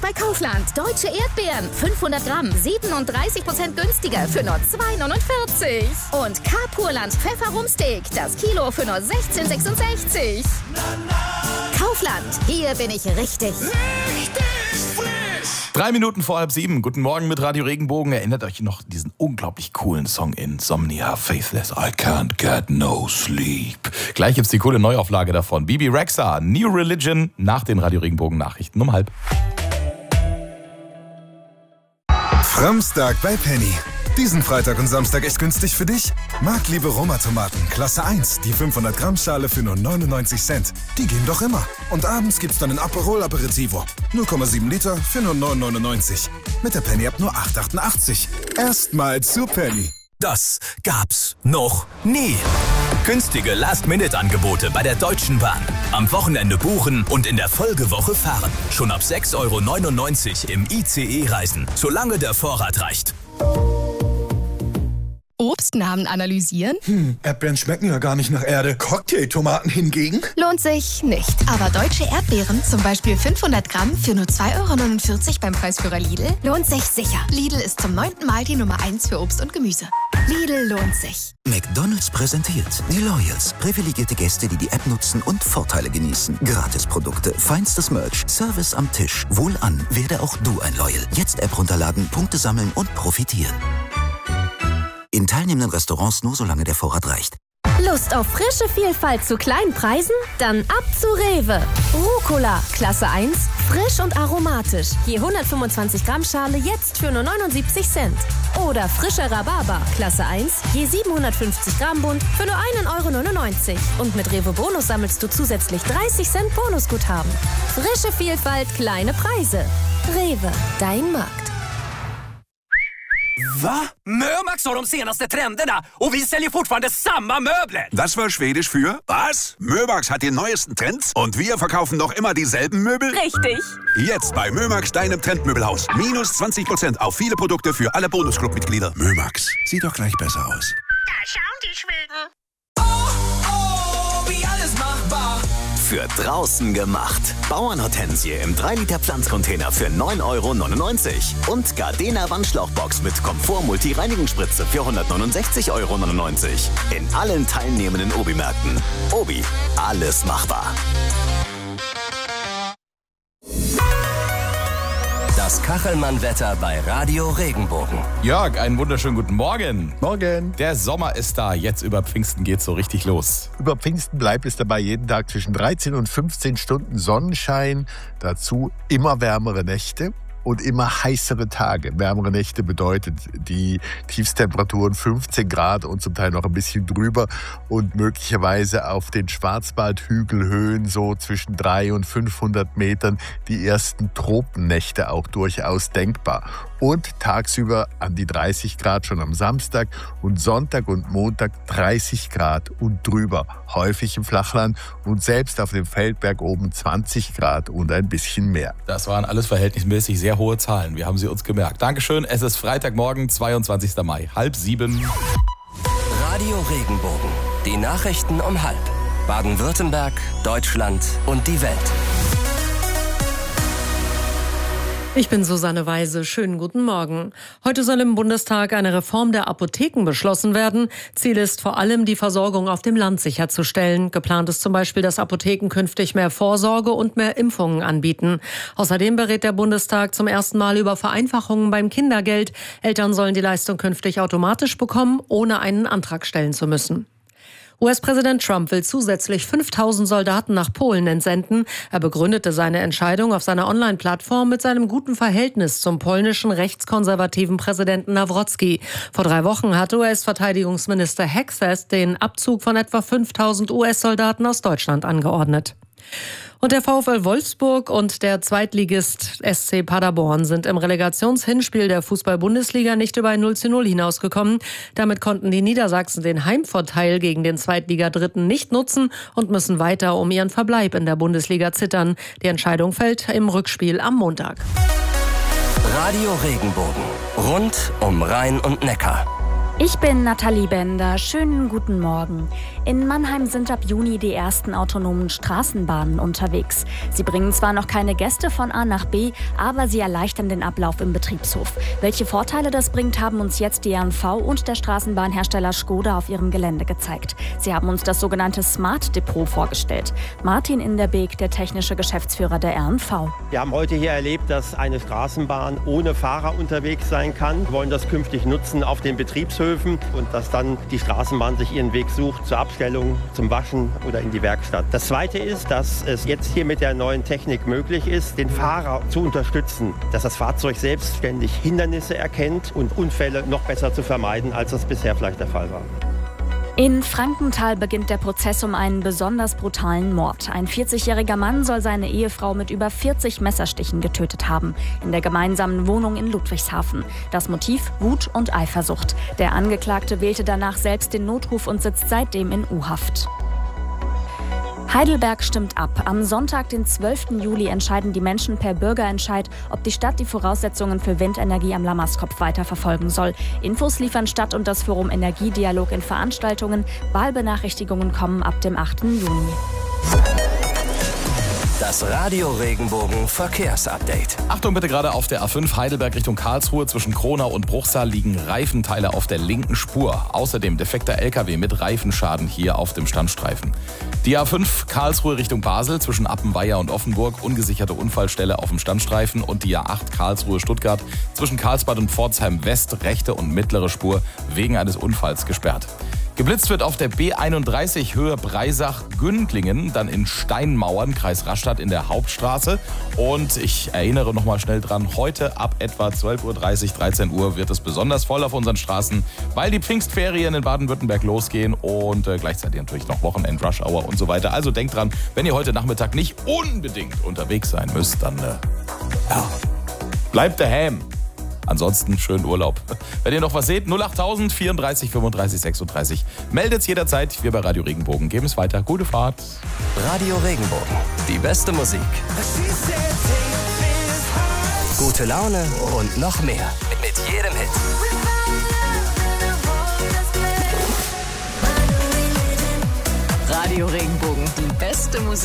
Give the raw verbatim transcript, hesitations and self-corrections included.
bei Kaufland. Deutsche Erdbeeren. fünfhundert Gramm. siebenunddreißig Prozent günstiger für nur zwei neunundvierzig. Und K-Purland Pfefferumsteak. Das Kilo für nur sechzehn sechsundsechzig. Kaufland. Hier bin ich richtig. Richtig frisch. Drei Minuten vor halb sieben. Guten Morgen mit Radio Regenbogen. Erinnert euch noch diesen unglaublich coolen Song Insomnia, Faithless, I Can't Get No Sleep. Gleich gibt's die coole Neuauflage davon. Bibi Rexha, New Religion, nach den Radio Regenbogen Nachrichten um halb. Framstag bei Penny. Diesen Freitag und Samstag echt günstig für dich? Marktliebe Roma-Tomaten, Klasse eins, die fünfhundert Gramm Schale für nur neunundneunzig Cent. Die gehen doch immer. Und abends gibt's dann ein Aperol Aperitivo. null Komma sieben Liter für nur neun neunundneunzig. Mit der Penny-App nur acht achtundachtzig. Erstmal zu Penny. Das gab's noch nie. Günstige Last-Minute-Angebote bei der Deutschen Bahn. Am Wochenende buchen und in der Folgewoche fahren. Schon ab sechs Euro neunundneunzig im I C E-Reisen, solange der Vorrat reicht. Obstnamen analysieren? Hm, Erdbeeren schmecken ja gar nicht nach Erde. Cocktailtomaten hingegen? Lohnt sich nicht. Aber deutsche Erdbeeren, zum Beispiel fünfhundert Gramm für nur zwei Euro neunundvierzig beim Preisführer Lidl, lohnt sich sicher. Lidl ist zum neunten Mal die Nummer eins für Obst und Gemüse. Lidl lohnt sich. McDonald's präsentiert die Loyals. Privilegierte Gäste, die die App nutzen und Vorteile genießen. Gratisprodukte, feinstes Merch, Service am Tisch. Wohlan, werde auch du ein Loyal. Jetzt App runterladen, Punkte sammeln und profitieren. In teilnehmenden Restaurants nur solange der Vorrat reicht. Lust auf frische Vielfalt zu kleinen Preisen? Dann ab zu Rewe. Rucola, Klasse eins, frisch und aromatisch. Je hundertfünfundzwanzig Gramm Schale jetzt für nur neunundsiebzig Cent. Oder frischer Rhabarber, Klasse eins, je siebenhundertfünfzig Gramm Bund für nur ein Euro neunundneunzig. Und mit Rewe Bonus sammelst du zusätzlich dreißig Cent Bonusguthaben. Frische Vielfalt, kleine Preise. Rewe, dein Markt. Va? Mömax har de senaste trenderna och vi säljer fortfarande samma möbler. Das war Schwedisch für was? Mömax hat die neuesten Trends und wir verkaufen noch immer dieselben Möbel? Richtig. Jetzt bei Mömax, deinem Trendmöbelhaus. Minus zwanzig Prozent auf viele Produkte für alle Bonusclub-Mitglieder. Mömax, sieht doch gleich besser aus. Da schauen die Schweden. Oh, oh, wie alles machbar. Für draußen gemacht. Bauernhortensie im drei Liter Pflanzcontainer für neun Euro neunundneunzig. Und Gardena Wandschlauchbox mit Komfort-Multi-Reinigungsspritze für hundertneunundsechzig Euro neunundneunzig. In allen teilnehmenden Obi-Märkten. Obi, alles machbar. Das Kachelmann-Wetter bei Radio Regenbogen. Jörg, einen wunderschönen guten Morgen. Morgen. Der Sommer ist da. Jetzt über Pfingsten geht's so richtig los. Über Pfingsten bleibt es dabei jeden Tag zwischen dreizehn und fünfzehn Stunden Sonnenschein. Dazu immer wärmere Nächte und immer heißere Tage. Wärmere Nächte bedeutet die Tiefstemperaturen fünfzehn Grad und zum Teil noch ein bisschen drüber und möglicherweise auf den Schwarzwaldhügelhöhen so zwischen dreihundert und fünfhundert Metern die ersten Tropennächte auch durchaus denkbar. Und tagsüber an die dreißig Grad schon am Samstag und Sonntag und Montag dreißig Grad und drüber. Häufig im Flachland und selbst auf dem Feldberg oben zwanzig Grad und ein bisschen mehr. Das waren alles verhältnismäßig sehr hohe Zahlen. Wir haben sie uns gemerkt. Dankeschön. Es ist Freitagmorgen, zweiundzwanzigster Mai, halb sieben. Radio Regenbogen. Die Nachrichten um halb. Baden-Württemberg, Deutschland und die Welt. Ich bin Susanne Weise. Schönen guten Morgen. Heute soll im Bundestag eine Reform der Apotheken beschlossen werden. Ziel ist vor allem, die Versorgung auf dem Land sicherzustellen. Geplant ist zum Beispiel, dass Apotheken künftig mehr Vorsorge und mehr Impfungen anbieten. Außerdem berät der Bundestag zum ersten Mal über Vereinfachungen beim Kindergeld. Eltern sollen die Leistung künftig automatisch bekommen, ohne einen Antrag stellen zu müssen. U S-Präsident Trump will zusätzlich fünftausend Soldaten nach Polen entsenden. Er begründete seine Entscheidung auf seiner Online-Plattform mit seinem guten Verhältnis zum polnischen rechtskonservativen Präsidenten Nawrocki. Vor drei Wochen hatte U S-Verteidigungsminister Hegseth den Abzug von etwa fünftausend U S-Soldaten aus Deutschland angeordnet. Und der VfL Wolfsburg und der Zweitligist S C Paderborn sind im Relegationshinspiel der Fußball-Bundesliga nicht über ein null zu null hinausgekommen. Damit konnten die Niedersachsen den Heimvorteil gegen den Zweitligadritten nicht nutzen und müssen weiter um ihren Verbleib in der Bundesliga zittern. Die Entscheidung fällt im Rückspiel am Montag. Radio Regenbogen. Rund um Rhein und Neckar. Ich bin Nathalie Bender. Schönen guten Morgen. In Mannheim sind ab Juni die ersten autonomen Straßenbahnen unterwegs. Sie bringen zwar noch keine Gäste von A nach B, aber sie erleichtern den Ablauf im Betriebshof. Welche Vorteile das bringt, haben uns jetzt die R und V und der Straßenbahnhersteller Skoda auf ihrem Gelände gezeigt. Sie haben uns das sogenannte Smart Depot vorgestellt. Martin Inderbeek, der technische Geschäftsführer der R und V. Wir haben heute hier erlebt, dass eine Straßenbahn ohne Fahrer unterwegs sein kann. Wir wollen das künftig nutzen auf den Betriebshöfen und dass dann die Straßenbahn sich ihren Weg sucht zur Abstellung, zum Waschen oder in die Werkstatt. Das Zweite ist, dass es jetzt hier mit der neuen Technik möglich ist, den Fahrer zu unterstützen, dass das Fahrzeug selbstständig Hindernisse erkennt und Unfälle noch besser zu vermeiden, als das bisher vielleicht der Fall war. In Frankenthal beginnt der Prozess um einen besonders brutalen Mord. Ein vierzigjähriger Mann soll seine Ehefrau mit über vierzig Messerstichen getötet haben. In der gemeinsamen Wohnung in Ludwigshafen. Das Motiv: Wut und Eifersucht. Der Angeklagte wählte danach selbst den Notruf und sitzt seitdem in U-Haft. Heidelberg stimmt ab. Am Sonntag, den zwölften Juli, entscheiden die Menschen per Bürgerentscheid, ob die Stadt die Voraussetzungen für Windenergie am Lammerskopf weiter verfolgen soll. Infos liefern Stadt und das Forum Energiedialog in Veranstaltungen. Wahlbenachrichtigungen kommen ab dem achten Juni. Das Radio Regenbogen Verkehrsupdate. Achtung bitte, gerade auf der A fünf Heidelberg Richtung Karlsruhe zwischen Kronau und Bruchsal liegen Reifenteile auf der linken Spur. Außerdem defekter L K W mit Reifenschaden hier auf dem Standstreifen. Die A fünf Karlsruhe Richtung Basel zwischen Appenweier und Offenburg, ungesicherte Unfallstelle auf dem Standstreifen. Und die A acht Karlsruhe Stuttgart zwischen Karlsbad und Pforzheim West, rechte und mittlere Spur wegen eines Unfalls gesperrt. Geblitzt wird auf der B einunddreißig Höhe Breisach-Güntlingen, dann in Steinmauern, Kreis Rastatt in der Hauptstraße. Und ich erinnere noch mal schnell dran, heute ab etwa zwölf Uhr dreißig, dreizehn Uhr wird es besonders voll auf unseren Straßen, weil die Pfingstferien in Baden-Württemberg losgehen und äh, gleichzeitig natürlich noch Wochenend, Rush Hour und so weiter. Also denkt dran, wenn ihr heute Nachmittag nicht unbedingt unterwegs sein müsst, dann äh, ja, bleibt daheim. Ansonsten schönen Urlaub. Wenn ihr noch was seht, null achttausend vierunddreißig fünfunddreißig sechsunddreißig. Meldet's jederzeit. Wir bei Radio Regenbogen geben es weiter. Gute Fahrt. Radio Regenbogen. Die beste Musik. Gute Laune und noch mehr. Mit jedem Hit. Radio Regenbogen. Die beste Musik.